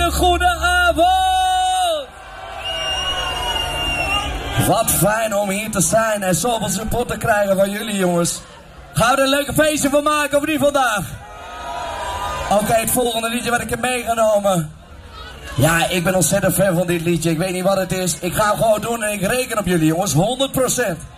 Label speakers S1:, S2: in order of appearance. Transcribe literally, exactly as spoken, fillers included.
S1: hele goede avond! Wat fijn om hier te zijn en zoveel support te krijgen van jullie jongens. Gaan we er een leuke feestje van maken of niet vandaag? Oké, okay, het volgende liedje wat ik heb meegenomen. Ja, ik ben ontzettend fan van dit liedje. Ik weet niet wat het is. Ik ga hem gewoon doen en ik reken op jullie jongens, honderd procent.